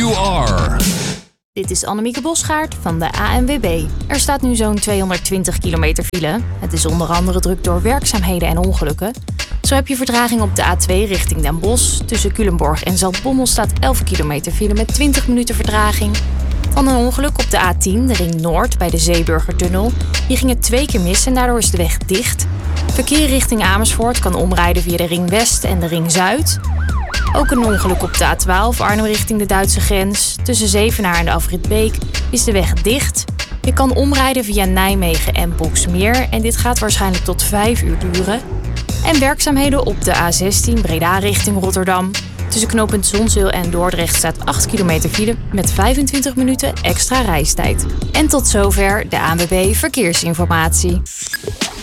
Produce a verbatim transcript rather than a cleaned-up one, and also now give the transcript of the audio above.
you are. Dit is Annemieke Bosgaard van de A N W B. Er staat nu zo'n tweehonderdtwintig kilometer file. Het is onder andere druk door werkzaamheden en ongelukken. Zo heb je vertraging op de A twee richting Den Bosch. Tussen Culemborg en Zaltbommel staat elf kilometer file met twintig minuten vertraging. Van een ongeluk op de A tien, de Ring Noord, bij de Zeeburgertunnel. Hier ging het twee keer mis en daardoor is de weg dicht. Verkeer richting Amersfoort kan omrijden via de Ring West en de Ring Zuid. Ook een ongeluk op de A twaalf, Arnhem richting de Duitse grens. Tussen Zevenaar en de afrit Beek is de weg dicht. Je kan omrijden via Nijmegen en Boxmeer en dit gaat waarschijnlijk tot vijf uur duren. En werkzaamheden op de A zestien, Breda richting Rotterdam. Tussen knooppunt Zonzeel en Dordrecht staat acht kilometer file met vijfentwintig minuten extra reistijd. En tot zover de A N W B Verkeersinformatie.